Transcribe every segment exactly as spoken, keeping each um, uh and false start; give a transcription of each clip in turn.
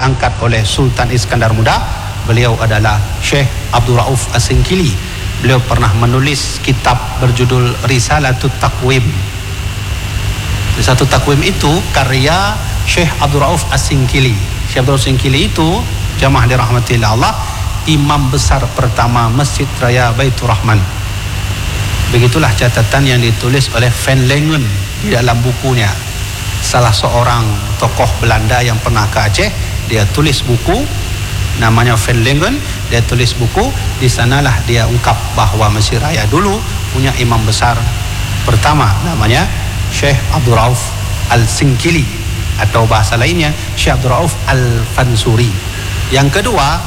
diangkat oleh Sultan Iskandar Muda. Beliau adalah Syekh Abdul Rauf As-Singkili. Beliau pernah menulis kitab berjudul Risalatut Taqwim. Risalatut Taqwim itu karya Syekh Abdul Rauf As-Singkili. Syekh Abdul Rauf As-Singkili itu jamaah dirahmati Allah, imam besar pertama Masjid Raya Baitur Rahman. Begitulah catatan yang ditulis oleh Van Lengen di dalam bukunya. Salah seorang tokoh Belanda yang pernah ke Aceh, dia tulis buku namanya Van Lengen. Dia tulis buku, di sanalah dia ungkap bahwa Masjid Raya dulu punya imam besar pertama namanya Syekh Abdul Rauf Al-Singkili, atau bahasa lainnya Syekh Abdul Rauf Al-Fansuri. Yang kedua,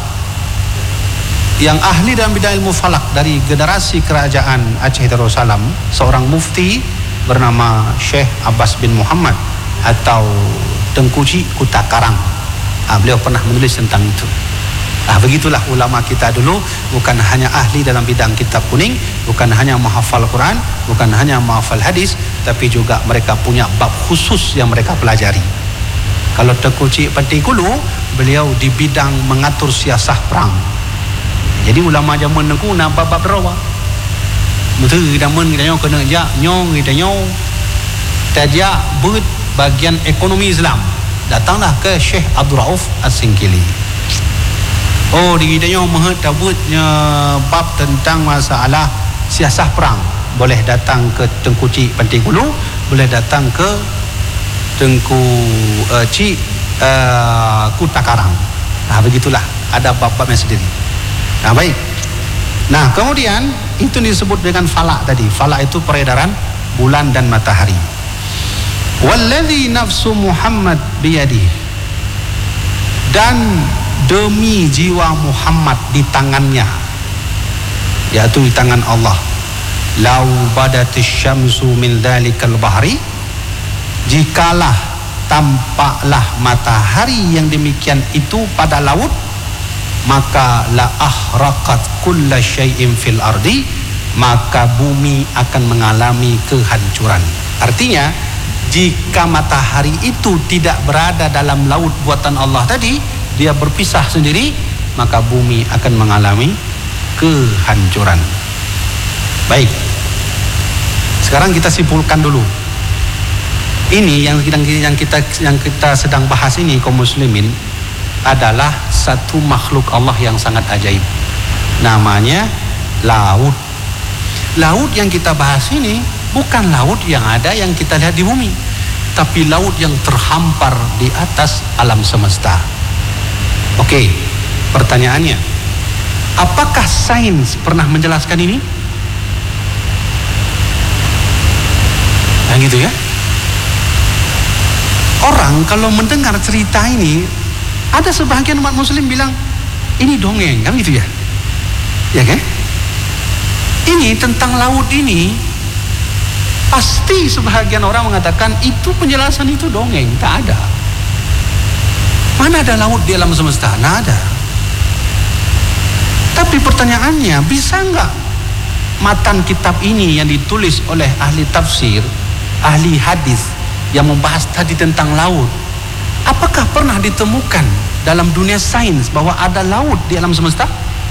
yang ahli dalam bidang ilmu falak dari generasi kerajaan Aceh Darussalam, seorang mufti bernama Syekh Abbas bin Muhammad atau Tengkuci Kutakarang. Ah, beliau pernah menulis tentang itu. Ah, begitulah ulama kita dulu, bukan hanya ahli dalam bidang kitab kuning, bukan hanya menghafal Quran, bukan hanya menghafal hadis, tapi juga mereka punya bab khusus yang mereka pelajari. Kalau Tengkuci Pantigulu, beliau di bidang mengatur siasah perang. Jadi ulama zaman dulu nak bab-bab rawa. Betul daman kita nyo kena ja nyong kita nyo tajak but bagian ekonomi Islam. Datanglah ke Syekh Abdul Rauf As-Singkili. Oh, di kita nyo mah tabutnya bab tentang masalah siasah perang. Boleh datang ke Tengkuci Pantigulu, boleh datang ke Tengku uh, Ci uh, Kutakarang. Nah, begitulah, ada bab-babnya sendiri. Nah, baik. Nah, kemudian itu disebut dengan falak tadi. Falak itu peredaran bulan dan matahari. Walladzi nafsu Muhammad biyadihi, dan demi jiwa Muhammad di tangannya, yaitu di tangan Allah. Lau badatis syamsu min dzalikal bahri, jikalah tampaklah matahari yang demikian itu pada laut, maka la ahraqat kulla syai'in fil ardi, maka bumi akan mengalami kehancuran. Artinya, jika matahari itu tidak berada dalam laut buatan Allah tadi, dia berpisah sendiri, maka bumi akan mengalami kehancuran. Baik, sekarang kita simpulkan dulu. Ini yang kita yang kita yang kita sedang bahas ini, kaum muslimin, adalah satu makhluk Allah yang sangat ajaib. Namanya laut. Laut yang kita bahas ini bukan laut yang ada yang kita lihat di bumi, tapi laut yang terhampar di atas alam semesta. Oke, pertanyaannya, apakah sains pernah menjelaskan ini? Nah, gitu ya. Orang kalau mendengar cerita ini, ada sebagian umat muslim bilang ini dongeng, kan gitu ya? Ya kan? Ini tentang laut ini, pasti sebagian orang mengatakan itu penjelasan itu dongeng, tak ada. Mana ada laut di alam semesta? Nggak ada. Tapi pertanyaannya, bisa nggak matan kitab ini yang ditulis oleh ahli tafsir, ahli hadis yang membahas tadi tentang laut, apakah pernah ditemukan dalam dunia sains bahwa ada laut di alam semesta?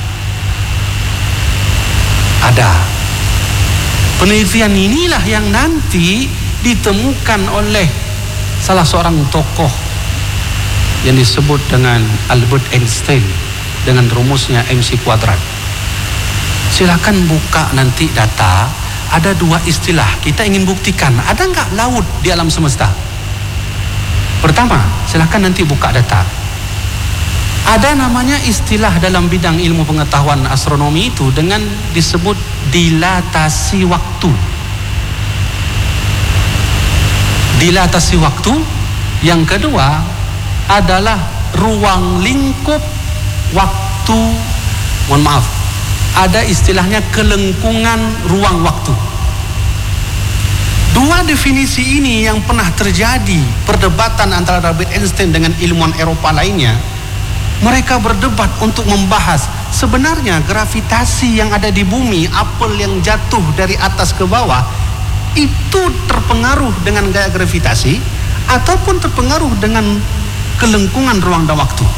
Ada. Penelitian inilah yang nanti ditemukan oleh salah seorang tokoh yang disebut dengan Albert Einstein dengan rumusnya M C kuadrat. Silakan buka nanti data, ada dua istilah. Kita ingin buktikan ada nggak laut di alam semesta. Pertama, silakan nanti buka data. Ada namanya istilah dalam bidang ilmu pengetahuan astronomi itu dengan disebut dilatasi waktu. Dilatasi waktu. Yang kedua adalah ruang lingkup waktu. Mohon maaf, ada istilahnya kelengkungan ruang waktu. Dua definisi ini yang pernah terjadi perdebatan antara Albert Einstein dengan ilmuwan Eropa lainnya. Mereka berdebat untuk membahas sebenarnya gravitasi yang ada di bumi, apel yang jatuh dari atas ke bawah, itu terpengaruh dengan gaya gravitasi ataupun terpengaruh dengan kelengkungan ruang dan waktu.